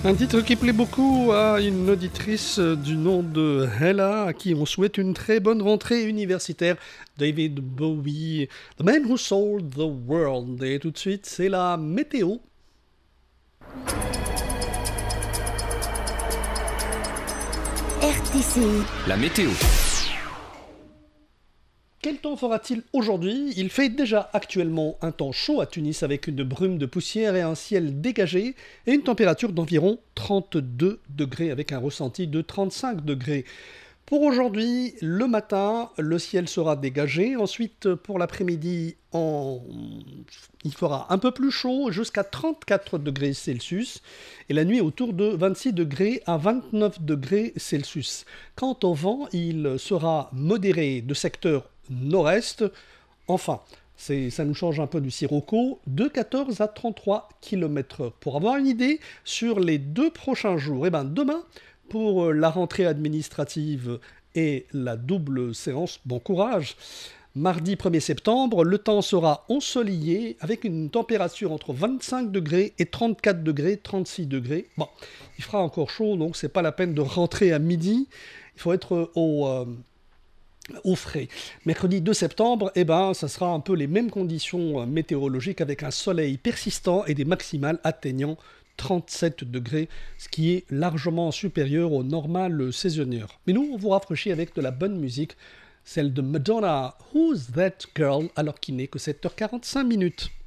Un titre qui plaît beaucoup à une auditrice du nom de Hella, à qui on souhaite une très bonne rentrée universitaire. David Bowie, The Man Who Sold the World. Et tout de suite, c'est la météo. RTCI. La météo. Quel temps fera-t-il aujourd'hui? Il fait déjà actuellement un temps chaud à Tunis avec une brume de poussière et un ciel dégagé et une température d'environ 32 degrés avec un ressenti de 35 degrés. Pour aujourd'hui, le matin, le ciel sera dégagé. Ensuite, pour l'après-midi, il fera un peu plus chaud, jusqu'à 34 degrés Celsius. Et la nuit, autour de 26 degrés à 29 degrés Celsius. Quant au vent, il sera modéré de secteur nord-est. Enfin, ça nous change un peu du sirocco, de 14 à 33 km/h. Pour avoir une idée sur les 2 prochains jours, demain, pour la rentrée administrative et la double séance, bon courage. Mardi 1er septembre, le temps sera ensoleillé avec une température entre 25 degrés et 34 degrés, 36 degrés. Bon, il fera encore chaud, donc c'est pas la peine de rentrer à midi. Il faut être au frais. Mercredi 2 septembre, ça sera un peu les mêmes conditions météorologiques avec un soleil persistant et des maximales atteignant 37 degrés, ce qui est largement supérieur au normal saisonnière. Mais nous, on vous rafraîchit avec de la bonne musique, celle de Madonna, Who's That Girl, alors qu'il n'est que 7h45.